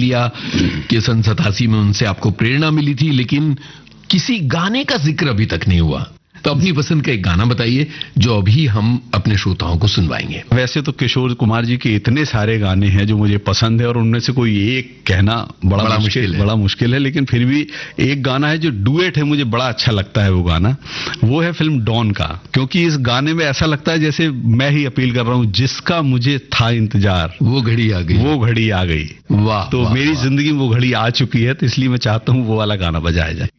दिया कि सन 87 में उनसे आपको प्रेरणा मिली थी, लेकिन किसी गाने का जिक्र अभी तक नहीं हुआ। तो अपनी पसंद का एक गाना बताइए जो अभी हम अपने श्रोताओं को सुनवाएंगे। वैसे तो किशोर कुमार जी के इतने सारे गाने हैं जो मुझे पसंद है और उनमें से कोई एक कहना बड़ा मुश्किल है, लेकिन फिर भी एक गाना है जो डुएट है, मुझे बड़ा अच्छा लगता है वो गाना। वो है फिल्म डॉन का, क्योंकि इस गाने में ऐसा लगता है जैसे मैं ही अपील कर रहा हूँ, जिसका मुझे था इंतजार वो घड़ी आ गई, वो घड़ी आ गई। वाह। तो मेरी जिंदगी में वो घड़ी आ चुकी है, तो इसलिए मैं चाहता हूँ वो वाला गाना बजाया जाए।